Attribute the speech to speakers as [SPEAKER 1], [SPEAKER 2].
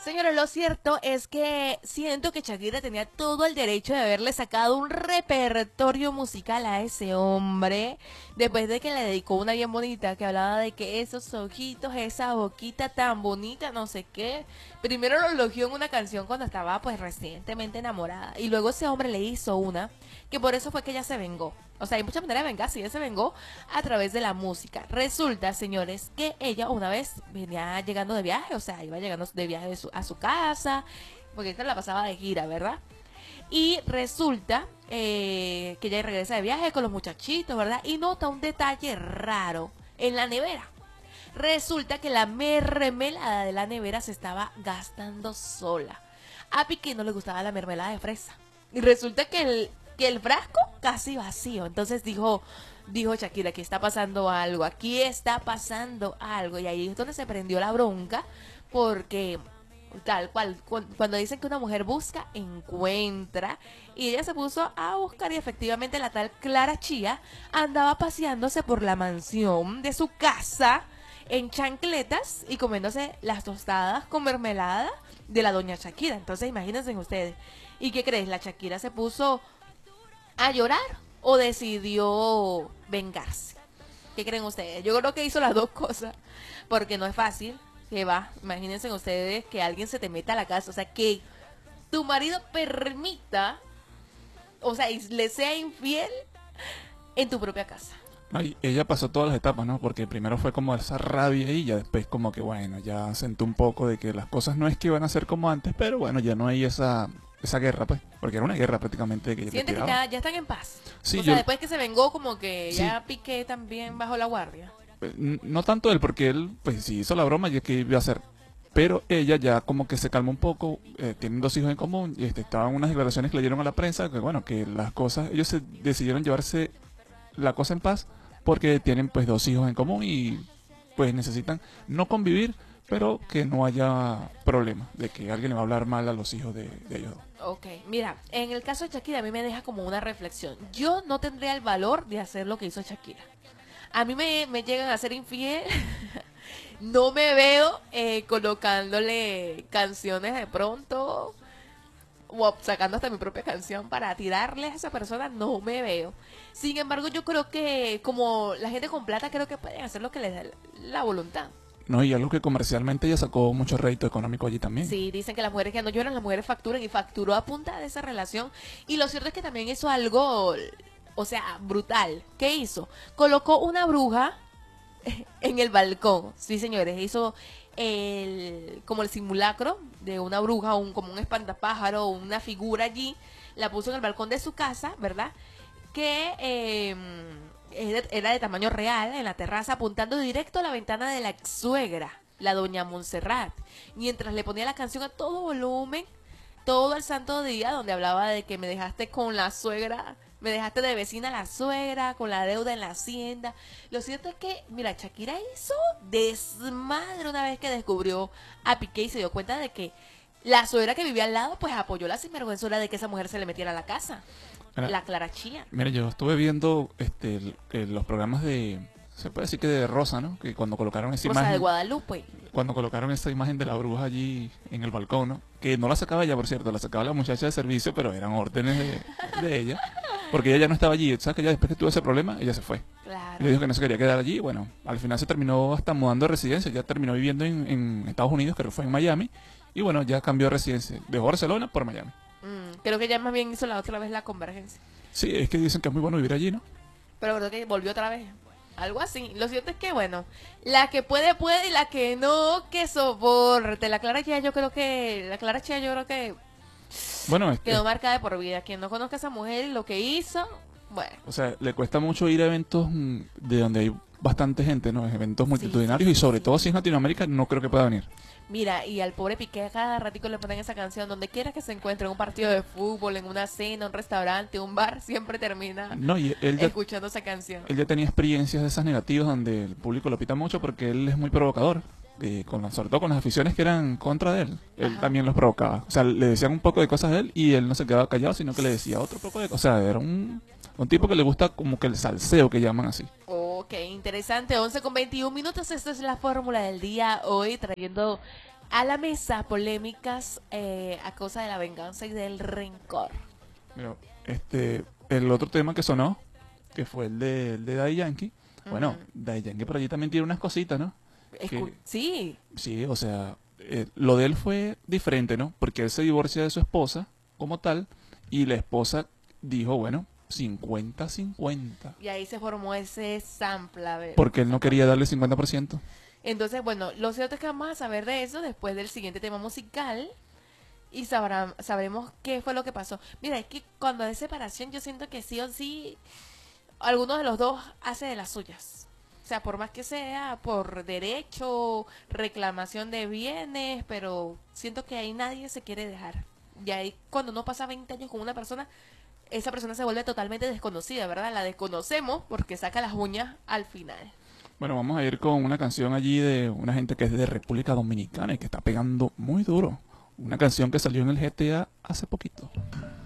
[SPEAKER 1] Señores, lo cierto es que siento que Shakira tenía todo el derecho de haberle sacado un repertorio musical a ese hombre después de que le dedicó una bien bonita que hablaba de que esos ojitos, esa boquita tan bonita, no sé qué. Primero lo elogió en una canción cuando estaba pues recientemente enamorada y luego ese hombre le hizo una que por eso fue que ella se vengó. O sea, hay muchas maneras de vengarse y ella se vengó a través de la música. Resulta, señores, que ella una vez venía llegando de viaje, o sea, iba llegando de viaje a su casa, porque esta la pasaba de gira, ¿verdad? Y resulta que ella regresa de viaje con los muchachitos, ¿verdad? Y nota un detalle raro en la nevera. Resulta que la mermelada de la nevera se estaba gastando sola. A Piqué no le gustaba la mermelada de fresa. Y resulta que el frasco casi vacío. Entonces dijo Shakira, aquí está pasando algo, aquí está pasando algo. Y ahí es donde se prendió la bronca, porque tal cual, cuando dicen que una mujer busca, encuentra. Y ella se puso a buscar y efectivamente la tal Clara Chía andaba paseándose por la mansión de su casa en chancletas y comiéndose las tostadas con mermelada de la doña Shakira. Entonces imagínense ustedes. ¿Y qué crees? La Shakira se puso a llorar o decidió vengarse. ¿Qué creen ustedes? Yo creo que hizo las dos cosas, porque no es fácil. Que va, imagínense ustedes que alguien se te meta a la casa, o sea, que tu marido permita, o sea, y le sea infiel en tu propia casa.
[SPEAKER 2] Ay, ella pasó todas las etapas, ¿no? Porque primero fue como esa rabia y ya después como que, bueno, ya sentó un poco de que las cosas no es que iban a ser como antes, pero bueno, ya no hay esa guerra, pues, porque era una guerra prácticamente que ella le
[SPEAKER 1] Siente que
[SPEAKER 2] tiraba.
[SPEAKER 1] ya están en paz.
[SPEAKER 2] Sí,
[SPEAKER 1] O sea,
[SPEAKER 2] yo,
[SPEAKER 1] después que se vengó, como que
[SPEAKER 2] sí,
[SPEAKER 1] ya Piqué también bajó la guardia.
[SPEAKER 2] no tanto él, porque él, pues sí hizo la broma y es que iba a hacer. Pero ella ya como que se calmó un poco, tienen dos hijos en común, y estaban unas declaraciones que le dieron a la prensa, que bueno, que las cosas, ellos se decidieron llevarse la cosa en paz, porque tienen pues dos hijos en común y pues necesitan no convivir, pero que no haya problema de que alguien le va a hablar mal a los hijos de ellos dos.
[SPEAKER 1] Ok, mira, en el caso de Shakira a mí me deja como una reflexión. Yo no tendría el valor de hacer lo que hizo Shakira. A mí me llegan a ser infiel. No me veo colocándole canciones de pronto o sacando hasta mi propia canción para tirarle a esa persona. No me veo. Sin embargo, yo creo que como la gente con plata creo que pueden hacer lo que les da la voluntad.
[SPEAKER 2] No, y algo que comercialmente ella sacó mucho rédito económico allí también.
[SPEAKER 1] Sí, dicen que las mujeres que no lloran, las mujeres facturan y facturó a punta de esa relación. Y lo cierto es que también hizo algo, o sea, brutal. ¿Qué hizo? Colocó una bruja en el balcón. Sí, señores, hizo como el simulacro de una bruja, como un espantapájaro, una figura allí. La puso en el balcón de su casa, ¿verdad? Que era de tamaño real, en la terraza, apuntando directo a la ventana de la ex suegra, la doña Montserrat, mientras le ponía la canción a todo volumen, todo el santo día, donde hablaba de que me dejaste con la suegra, me dejaste de vecina a la suegra, con la deuda en la hacienda. Lo cierto es que, mira, Shakira hizo desmadre una vez que descubrió a Piqué y se dio cuenta de que la suegra que vivía al lado, pues apoyó la sinvergüenzura de que esa mujer se le metiera a la casa.
[SPEAKER 2] Mira,
[SPEAKER 1] La Clara Chía.
[SPEAKER 2] mira, yo estuve viendo los programas se puede decir que de Rosa, ¿no? Que cuando colocaron esa
[SPEAKER 1] Rosa de
[SPEAKER 2] imagen,
[SPEAKER 1] Guadalupe.
[SPEAKER 2] cuando colocaron esa imagen de la bruja allí en el balcón, ¿no? Que no la sacaba ella, por cierto, la sacaba la muchacha de servicio, pero eran órdenes de ella, porque ella ya no estaba allí. ¿Sabes que ya después que tuvo ese problema, ella se fue?
[SPEAKER 1] Claro.
[SPEAKER 2] Le dijo que no se quería quedar allí. Bueno, al final se terminó hasta mudando de residencia, ya terminó viviendo en Estados Unidos, que fue en Miami, y bueno, ya cambió de residencia, dejó Barcelona por Miami.
[SPEAKER 1] Creo que ya más bien hizo la otra vez la convergencia.
[SPEAKER 2] Sí, es que dicen que es muy bueno vivir allí, ¿no?
[SPEAKER 1] Pero creo que volvió otra vez. Algo así. Lo cierto es que, bueno, la que puede, puede y la que no, que soporte. La Clara Chía, yo creo que. La Clara Chía, yo creo que
[SPEAKER 2] Bueno,
[SPEAKER 1] quedó marcada de por vida. Quien no conozca a esa mujer y lo que hizo, bueno.
[SPEAKER 2] o sea, le cuesta mucho ir a eventos de donde hay bastante gente, ¿no? Eventos
[SPEAKER 1] Sí,
[SPEAKER 2] multitudinarios y sobre todo si es Latinoamérica, no creo que pueda venir.
[SPEAKER 1] Mira, y al pobre Piqué a cada ratico le ponen esa canción donde quiera que se encuentre, en un partido de fútbol, en una cena, un restaurante, un bar, siempre termina
[SPEAKER 2] No, y
[SPEAKER 1] escuchando esa canción.
[SPEAKER 2] él ya tenía experiencias de esas negativas donde el público lo pita mucho porque él es muy provocador. Sobre todo con las aficiones que eran contra de él, él
[SPEAKER 1] Ajá.
[SPEAKER 2] también los provocaba. O sea, le decían un poco de cosas a él y él no se quedaba callado, sino que le decía otro poco de cosas. O sea, era un tipo que le gusta como que el salseo que llaman así.
[SPEAKER 1] Ok, interesante. 11 con 21 minutos. Esta es la fórmula del día hoy, trayendo a la mesa polémicas a causa de la venganza y del rencor.
[SPEAKER 2] Pero, el otro tema que sonó, que fue el de Daddy Yankee, bueno,
[SPEAKER 1] Ujú.
[SPEAKER 2] Daddy Yankee por allí también tiene unas cositas, ¿no? Que,
[SPEAKER 1] Sí,
[SPEAKER 2] sí, o sea, lo de él fue diferente, ¿no? Porque él se divorcia de su esposa como tal, y la esposa dijo, bueno, 50-50,
[SPEAKER 1] y ahí se formó ese sample, a ver,
[SPEAKER 2] porque él
[SPEAKER 1] ¿se
[SPEAKER 2] no quería
[SPEAKER 1] acuerdan?
[SPEAKER 2] darle 50%.
[SPEAKER 1] Entonces, bueno, lo cierto es que vamos a saber de eso después del siguiente tema musical y sabremos qué fue lo que pasó. Mira, es que cuando hay separación yo siento que sí o sí alguno de los dos hace de las suyas. O sea, por más que sea por derecho, reclamación de bienes, pero siento que ahí nadie se quiere dejar. Y ahí cuando uno pasa 20 años con una persona, esa persona se vuelve totalmente desconocida, ¿verdad? La desconocemos porque saca las uñas al final.
[SPEAKER 2] Bueno, vamos a ir con una canción allí de una gente que es de República Dominicana y que está pegando muy duro. Una canción que salió en el GTA hace poquito.